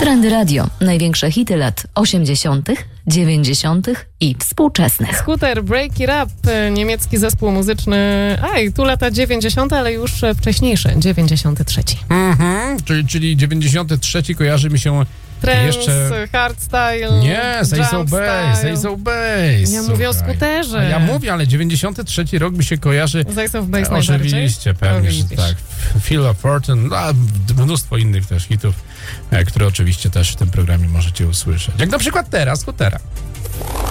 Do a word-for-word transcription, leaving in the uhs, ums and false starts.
Trendy Radio. Największe hity lat osiemdziesiątych, dziewięćdziesiątych i współczesnych. Scooter, Break It Up, niemiecki zespół muzyczny. A i tu lata dziewięćdziesiąte, ale już wcześniejsze, dziewięćdziesiąty trzeci. Mhm, czyli, czyli dziewięćdziesiąty trzeci kojarzy mi się Trance, jeszcze... hardstyle, Nie, Say So Bass, Say So Bass. Ja mówię o skuterze. A ja mówię, ale dziewięćdziesiąty trzeci rok mi się kojarzy... Say So Bass e, Oczywiście, pewnie, że widzisz. tak. Feel of Fortune, no, a mnóstwo innych też hitów, e, które oczywiście też w tym programie możecie usłyszeć. Jak na przykład teraz, skutera.